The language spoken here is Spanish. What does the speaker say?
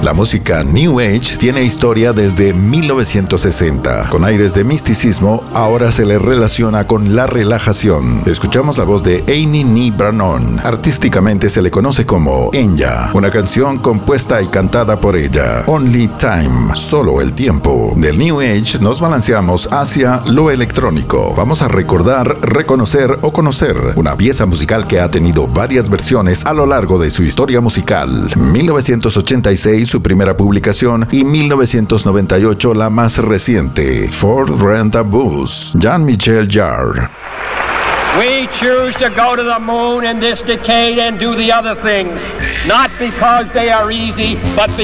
La música New Age tiene historia desde 1960. Con aires de misticismo, ahora se le relaciona con la relajación. Escuchamos la voz de Annie Nee Brannon. Artísticamente se le conoce como Enya, una canción compuesta y cantada por ella. Only Time, solo el tiempo. Del New Age nos balanceamos hacia lo electrónico. Vamos a recordar, reconocer o conocer una pieza musical que ha tenido varias versiones a lo largo de su historia musical. 1986 su primera publicación y 1998 la más reciente, Ford Rent a Bus, Jean-Michel Jarre. We choose to go to the moon in this decade and do the other things, not because they are easy, but